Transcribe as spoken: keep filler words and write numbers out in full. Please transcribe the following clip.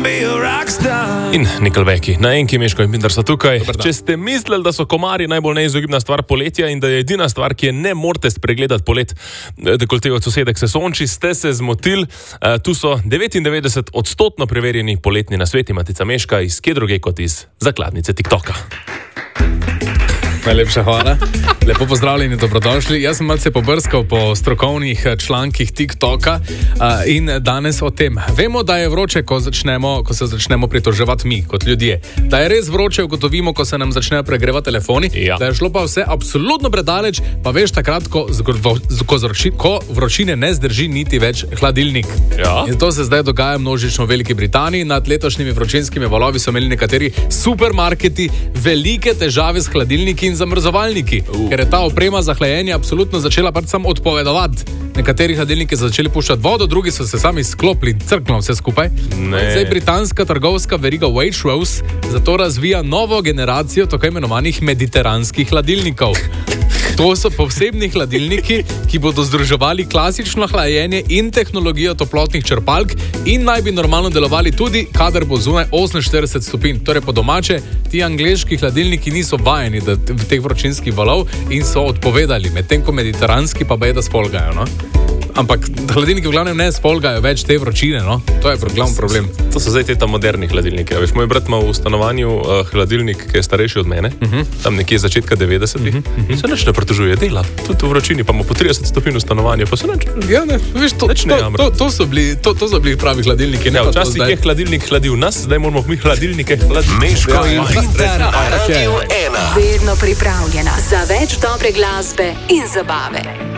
In Nickelbacki, na enki Meško in Binder so tukaj. Če ste mislili, da so komarji najbolj neizogibna stvar poletja in da je edina stvar, ki je ne morete spregledati polet, dekoltej od sosedek se sonči, ste se zmotili. Uh, tu so devetindevetdeset odstotno preverjeni poletni nasveti Matica Meška iz kje druge kot iz zakladnice TikToka. Najlepša hvala. Lepo pozdravljeni, dobrodošli. Jaz sem malce pobrskal po strokovnih člankih TikToka uh, in danes o tem. Vemo, da je vroče, ko, začnemo, ko se začnemo pritoževati mi, kot ljudje. Da je res vroče, ugotovimo, ko se nam začnejo pregrevati telefoni. Ja. Da je šlo pa vse absolutno predaleč, pa veš takrat, ko, ko, zroči, ko vročine ne zdrži niti več hladilnik. Ja. In to se zdaj dogaja množično v Veliki Britaniji. Nad letošnjimi vročinskimi valovi so imeli nekateri supermarketi velike težave s hladilniki in zamrzovalniki, uh. ker je ta oprema za hlajenje absolutno začela pač sam odpovedovati. Nekateri hladilniki so začeli puščati vodo, drugi so se sami sklopili, crkno vse skupaj. Zdaj britanska trgovska veriga Waitrose zato razvija novo generacijo tako imenovanih mediteranskih hladilnikov. To so posebni hladilniki, ki bodo združevali klasično hlajenje in tehnologijo toplotnih črpalk in naj bi normalno delovali tudi, kadar bo zunaj oseminštirideset stopinj. Torej po domače, ti angleški hladilniki niso vajeni da teh vročinskih valov in so odpovedali, medtem ko mediteranski pa bej da spolgajo, no? Ampak hladilniki v glavnem ne spolgajo več te vročine, no? To je glavni problem. To so zdaj te ta moderni hladilniki. Veš, moj brat ima v stanovanju uh, hladilnik, ki je starejši od mene, uh-huh. tam nekje začetka devetdesetih, uh-huh. in se nič ne pritožuje, dela. Tudi v vročini, pa ima po trideset stopinj v stanovanju, pa se nič... Ja, ne, veš, to, to, to, to, so bili, to, to so bili pravi hladilniki. Ja, včasih zdaj... je hladilnik hladil nas, zdaj moramo mi hladilnike hladiti. Meško in Binder, Radio ena. Vedno pripravljena za več dobre glasbe in zabave.